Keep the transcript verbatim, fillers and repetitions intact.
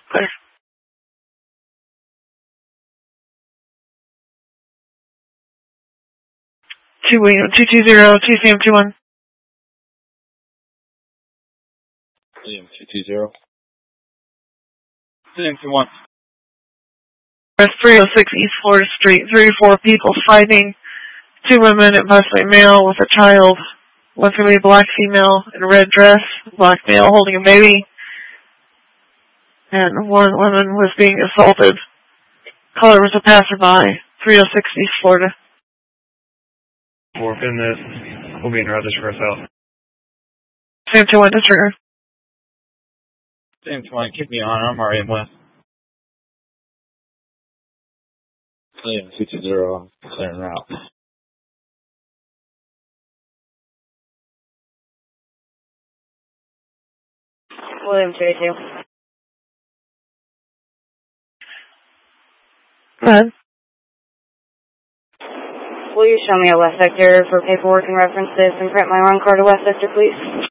Clear. Two William, two two zero, two C M two one. William, two two zero. C M two one. three oh six East Florida Street, three or four people fighting. Two women, and possibly a male with a child. One's going to be a black female in a red dress, black male holding a baby. And one woman was being assaulted. Caller was a passerby, three oh six East Florida. Four in this. We'll be in route for ourselves. C M two one, disregard. C M two one, keep me on. I'm already in west. William, two two zero, clearing route. William, two two. Go ahead. Will you show me a West Sector for paperwork and references and print my run card to West Sector, please?